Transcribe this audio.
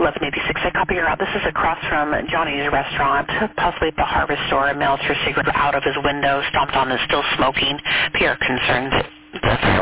1186. I copy her out. This is across from Johnny's restaurant, possibly at the Harvest store. A male threw cigarettes out of his window, stomped on and still smoking. PR concerns.